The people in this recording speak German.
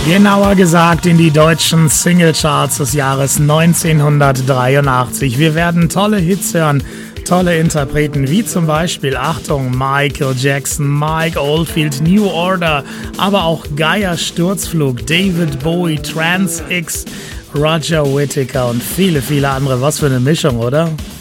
Genauer gesagt in die deutschen Singlecharts des Jahres 1983. Wir werden tolle Hits hören, tolle Interpreten, wie zum Beispiel, Achtung, Michael Jackson, Mike Oldfield, New Order, aber auch Gaia Sturzflug, David Bowie, Trans X, Roger Whittaker und viele, viele andere. Was für eine Mischung, oder?